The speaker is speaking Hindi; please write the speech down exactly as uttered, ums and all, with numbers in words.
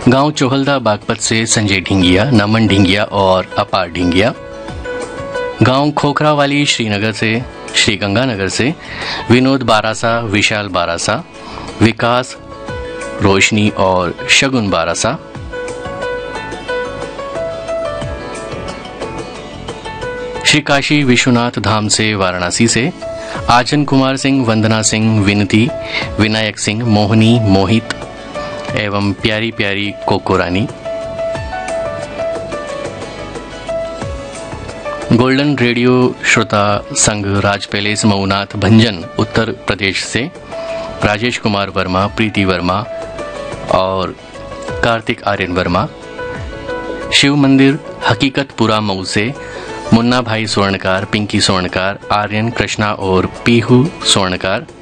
गांव चोहलदा बागपत से संजय ढिंगिया, नमन ढिंगिया और अपार ढिंगिया। गांव खोखरावाली श्रीनगर से श्री गंगानगर से विनोद बारासा, विशाल बारासा, विकास, रोशनी और शगुन बारासा। श्री काशी विश्वनाथ धाम से वाराणसी से आचन कुमार सिंह, वंदना सिंह, विनती, विनायक सिंह, मोहनी, मोहित एवं प्यारी प्यारी कोकोरानी। गोल्डन रेडियो श्रोता संघ राज पैलेस मऊनाथ भंजन उत्तर प्रदेश से राजेश कुमार वर्मा, प्रीति वर्मा और कार्तिक आर्यन वर्मा। शिव मंदिर हकीकतपुरा मऊ से मुन्ना भाई स्वर्णकार, पिंकी स्वर्णकार, आर्यन, कृष्णा और पीहू स्वर्णकार।